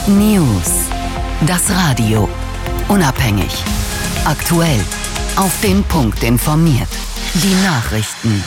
News. Das Radio. Unabhängig. Aktuell. Auf den Punkt informiert. Die Nachrichten.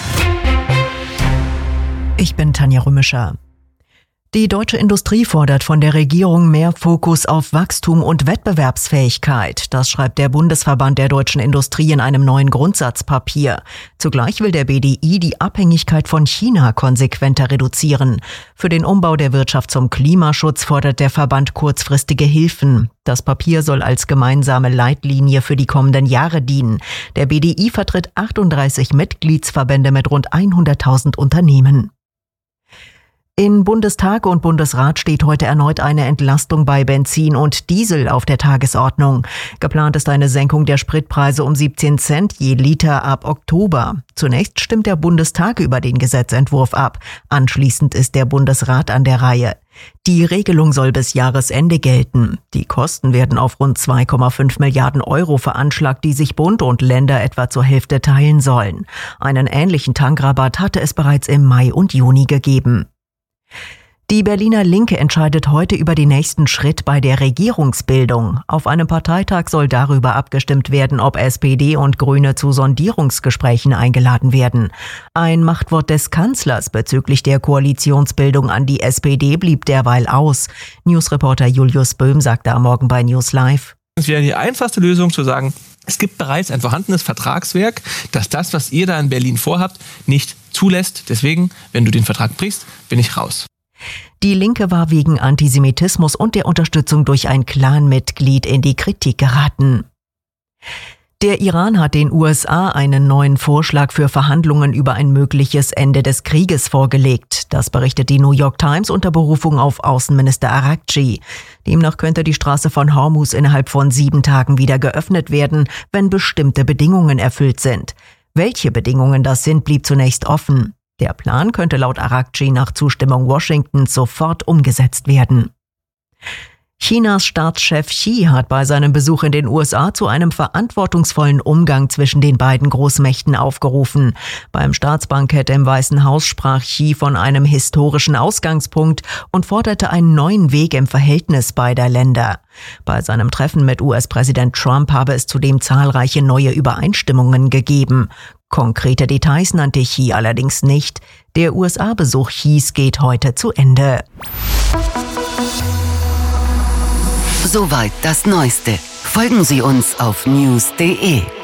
Ich bin Tanja Rümischer. Die deutsche Industrie fordert von der Regierung mehr Fokus auf Wachstum und Wettbewerbsfähigkeit. Das schreibt der Bundesverband der deutschen Industrie in einem neuen Grundsatzpapier. Zugleich will der BDI die Abhängigkeit von China konsequenter reduzieren. Für den Umbau der Wirtschaft zum Klimaschutz fordert der Verband kurzfristige Hilfen. Das Papier soll als gemeinsame Leitlinie für die kommenden Jahre dienen. Der BDI vertritt 38 Mitgliedsverbände mit rund 100.000 Unternehmen. In Bundestag und Bundesrat steht heute erneut eine Entlastung bei Benzin und Diesel auf der Tagesordnung. Geplant ist eine Senkung der Spritpreise um 17 Cent je Liter ab Oktober. Zunächst stimmt der Bundestag über den Gesetzentwurf ab. Anschließend ist der Bundesrat an der Reihe. Die Regelung soll bis Jahresende gelten. Die Kosten werden auf rund 2,5 Milliarden Euro veranschlagt, die sich Bund und Länder etwa zur Hälfte teilen sollen. Einen ähnlichen Tankrabatt hatte es bereits im Mai und Juni gegeben. Die Berliner Linke entscheidet heute über den nächsten Schritt bei der Regierungsbildung. Auf einem Parteitag soll darüber abgestimmt werden, ob SPD und Grüne zu Sondierungsgesprächen eingeladen werden. Ein Machtwort des Kanzlers bezüglich der Koalitionsbildung an die SPD blieb derweil aus. Newsreporter Julius Böhm sagte am Morgen bei News Live: Es wäre die einfachste Lösung zu sagen, es gibt bereits ein vorhandenes Vertragswerk, das, was ihr da in Berlin vorhabt, nicht zulässt. Deswegen, wenn du den Vertrag brichst, bin ich raus. Die Linke war wegen Antisemitismus und der Unterstützung durch ein Clanmitglied in die Kritik geraten. Der Iran hat den USA einen neuen Vorschlag für Verhandlungen über ein mögliches Ende des Krieges vorgelegt. Das berichtet die New York Times unter Berufung auf Außenminister Araghchi. Demnach könnte die Straße von Hormuz innerhalb von 7 Tagen wieder geöffnet werden, wenn bestimmte Bedingungen erfüllt sind. Welche Bedingungen das sind, blieb zunächst offen. Der Plan könnte laut Araghchi nach Zustimmung Washingtons sofort umgesetzt werden. Chinas Staatschef Xi hat bei seinem Besuch in den USA zu einem verantwortungsvollen Umgang zwischen den beiden Großmächten aufgerufen. Beim Staatsbankett im Weißen Haus sprach Xi von einem historischen Ausgangspunkt und forderte einen neuen Weg im Verhältnis beider Länder. Bei seinem Treffen mit US-Präsident Trump habe es zudem zahlreiche neue Übereinstimmungen gegeben. Konkrete Details nannte Xi allerdings nicht. Der USA-Besuch Xis geht heute zu Ende. Soweit das Neueste. Folgen Sie uns auf news.de. news.de.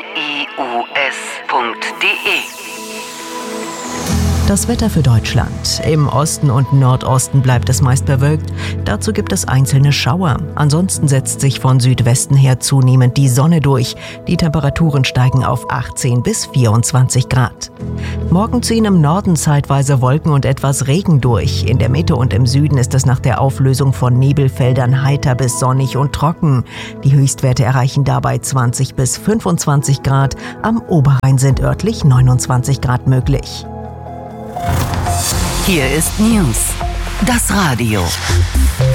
Das Wetter für Deutschland. Im Osten und Nordosten bleibt es meist bewölkt. Dazu gibt es einzelne Schauer. Ansonsten setzt sich von Südwesten her zunehmend die Sonne durch. Die Temperaturen steigen auf 18 bis 24 Grad. Morgen ziehen im Norden zeitweise Wolken und etwas Regen durch. In der Mitte und im Süden ist es nach der Auflösung von Nebelfeldern heiter bis sonnig und trocken. Die Höchstwerte erreichen dabei 20 bis 25 Grad. Am Oberrhein sind örtlich 29 Grad möglich. Hier ist News. Das Radio.